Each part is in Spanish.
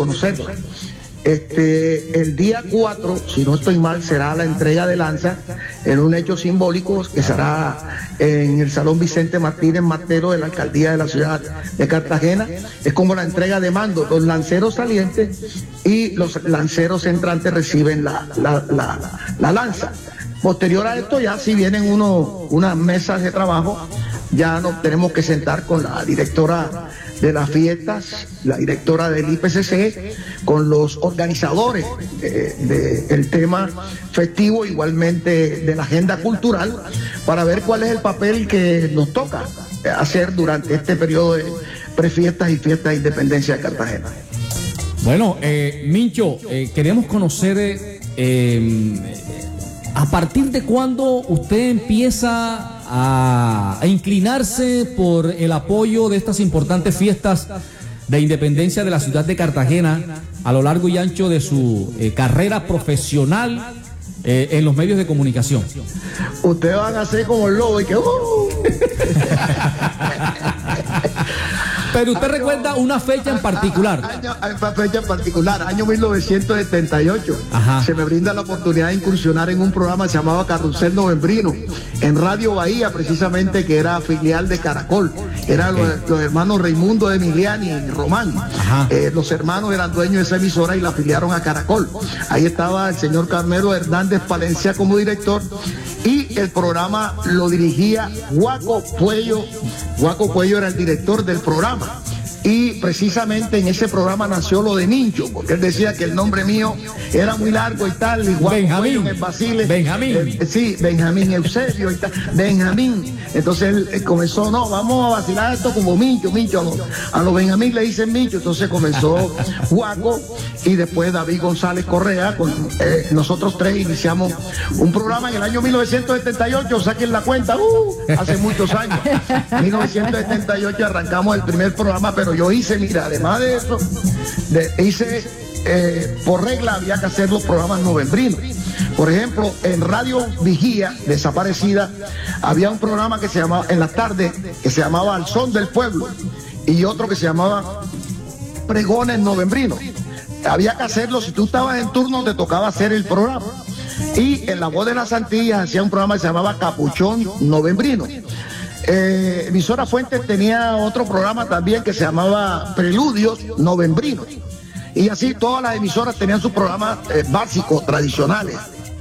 conocerla. El día 4, si no estoy mal, será la entrega de lanza en un hecho simbólico que será en el Salón Vicente Martínez Martelo de la Alcaldía de la ciudad de Cartagena. Es como la entrega de mando. Los lanceros salientes y los lanceros entrantes reciben la lanza. Posterior a esto, ya si vienen unas mesas de trabajo, ya nos tenemos que sentar con la directora de las fiestas, la directora del IPCC, con los organizadores del tema festivo, igualmente de la agenda cultural, para ver cuál es el papel que nos toca hacer durante este periodo de prefiestas y fiestas de independencia de Cartagena. Bueno, Mincho, queremos conocer a partir de cuándo usted empieza a inclinarse por el apoyo de estas importantes fiestas de independencia de la ciudad de Cartagena a lo largo y ancho de su carrera profesional en los medios de comunicación. Ustedes van a hacer como el lobo y que Pero usted recuerda una fecha en particular. Año 1978. Ajá. Se me brinda la oportunidad de incursionar en un programa que se llamaba Carrusel Novembrino, en Radio Bahía, precisamente, que era filial de Caracol. Eran los hermanos Raimundo Emiliani y Román. Los hermanos eran dueños de esa emisora y la afiliaron a Caracol. Ahí estaba el señor Carmelo Hernández Palencia como director, y el programa lo dirigía Guaco Puello. Guaco Puello era el director del programa. Y precisamente en ese programa nació lo de Mincho, porque él decía que el nombre mío era muy largo y tal, y Guaco Benjamín. Puello en Basile. Benjamín. Sí, Benjamín Eusebio y tal. Benjamín. Entonces él comenzó, no, vamos a vacilar esto como Mincho. A los Benjamín le dicen Mincho. Entonces comenzó Guaco, y después David González Correa. Nosotros tres iniciamos un programa en el año 1978, saquen la cuenta, hace muchos años. 1978 arrancamos el primer programa, pero yo hice, mira, además de eso, por regla había que hacer los programas novembrinos. Por ejemplo, en Radio Vigía, desaparecida, había un programa que se llamaba, en la tarde, que se llamaba Al Son del Pueblo, y otro que se llamaba Pregones Novembrinos. Había que hacerlo, si tú estabas en turno, te tocaba hacer el programa. Y en La Voz de las Antillas hacía un programa que se llamaba Capuchón Novembrino. Emisora Fuentes tenía otro programa también que se llamaba Preludios Novembrinos. Y así todas las emisoras tenían sus programas básicos, tradicionales.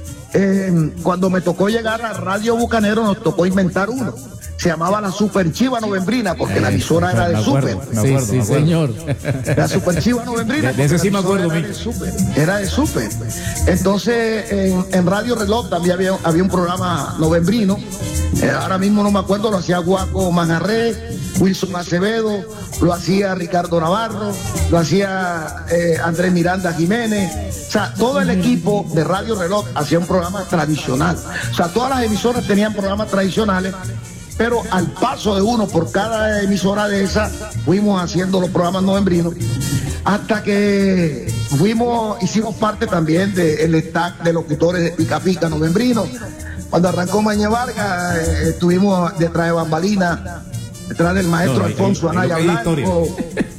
Cuando me tocó llegar a Radio Bucanero, nos tocó inventar uno. Se llamaba la Super Chiva Novembrina, porque la emisora era de Super. Sí, señor. La Super Chiva Novembrina. De ese sí me acuerdo. Era de Super. Entonces, en Radio Reloj también había un programa novembrino. Ahora mismo no me acuerdo, lo hacía Guaco Manjarré, Wilson Acevedo, lo hacía Ricardo Navarro, lo hacía Andrés Miranda Jiménez. O sea, todo el equipo de Radio Reloj hacía un programa tradicional. O sea, todas las emisoras tenían programas tradicionales, pero al paso de uno por cada emisora de esas, fuimos haciendo los programas novembrinos, hasta que hicimos parte también del staff de locutores de Pica Pica Novembrino. Cuando arrancó Maña Vargas, estuvimos detrás de bambalina, detrás del maestro Alfonso Anaya Blanco.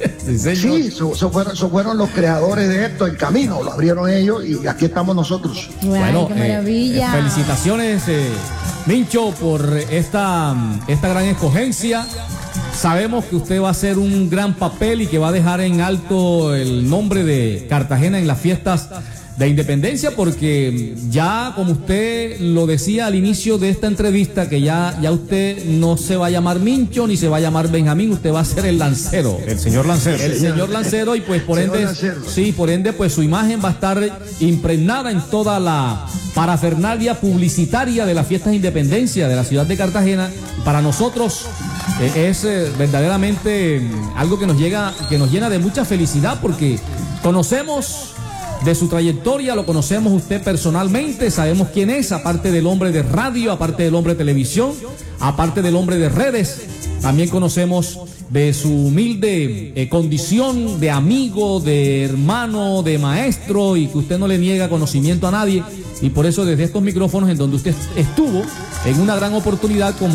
Sí, fueron los creadores de esto, el camino, lo abrieron ellos y aquí estamos nosotros. Bueno, qué maravilla. Felicitaciones, Mincho, por esta gran escogencia. Sabemos que usted va a hacer un gran papel y que va a dejar en alto el nombre de Cartagena en las fiestas de independencia, porque ya, como usted lo decía al inicio de esta entrevista, que ya usted no se va a llamar Mincho ni se va a llamar Benjamín, usted va a ser el lancero. El señor Lancero. El señor Lancero, y pues por ende, pues su imagen va a estar impregnada en toda la parafernalia publicitaria de las fiestas de independencia de la ciudad de Cartagena. Para nosotros es verdaderamente algo que nos llena de mucha felicidad, porque conocemos de su trayectoria, lo conocemos usted personalmente, sabemos quién es, aparte del hombre de radio, aparte del hombre de televisión, aparte del hombre de redes, también conocemos de su humilde condición de amigo, de hermano, de maestro, y que usted no le niega conocimiento a nadie, y por eso desde estos micrófonos en donde usted estuvo en una gran oportunidad como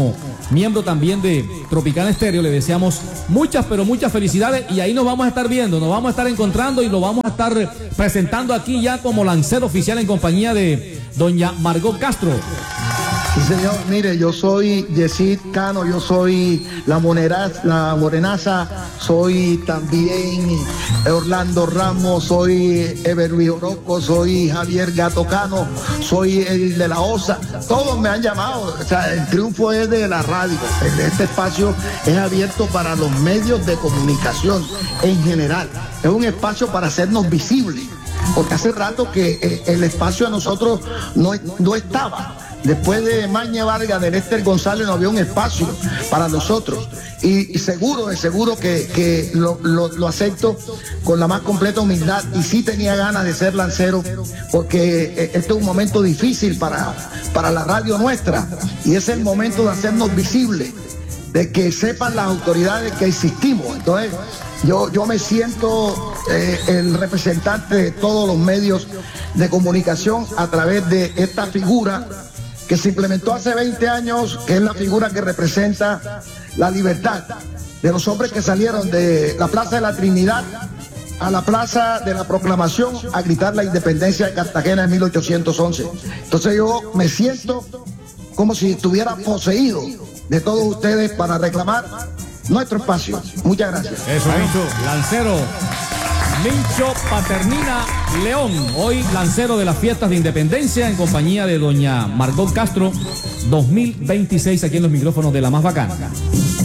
miembro también de Tropicana Estéreo, le deseamos muchas, pero muchas felicidades, y ahí nos vamos a estar viendo, nos vamos a estar encontrando y lo vamos a estar presentando aquí ya como lancero oficial en compañía de doña Margot Castro. Sí, señor, mire, yo soy Yesid Cano, yo soy la Morenaza, soy también Orlando Ramos, soy Ever Luis Orozco, soy Javier Gato Cano, soy el de la OSA. Todos me han llamado, o sea, el triunfo es de la radio. Este espacio es abierto para los medios de comunicación en general. Es un espacio para hacernos visibles, porque hace rato que el espacio a nosotros no estaba. Después de Maña Vargas, de Lester González, no había un espacio para nosotros. Y seguro que lo acepto con la más completa humildad. Y sí tenía ganas de ser lancero, porque este es un momento difícil para la radio nuestra. Y es el momento de hacernos visibles, de que sepan las autoridades que existimos. Entonces, yo me siento el representante de todos los medios de comunicación a través de esta figura que se implementó hace 20 años, que es la figura que representa la libertad de los hombres que salieron de la Plaza de la Trinidad a la Plaza de la Proclamación a gritar la independencia de Cartagena en 1811. Entonces yo me siento como si estuviera poseído de todos ustedes para reclamar nuestro espacio. Muchas gracias. Eso, lancero Mincho Paternina León, hoy lancero de las fiestas de independencia en compañía de doña Margot Castro 2026 aquí en los micrófonos de La Más Bacana.